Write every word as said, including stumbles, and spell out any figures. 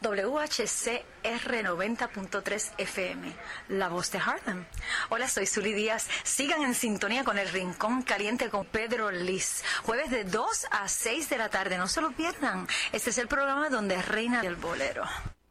W H C R noventa punto tres F M, la voz de Harlem. Hola, soy Zuly Díaz. Sigan en sintonía con El Rincón Caliente con Pedro Liz. Jueves de dos a seis de la tarde. No se lo pierdan. Este es el programa donde reina el bolero.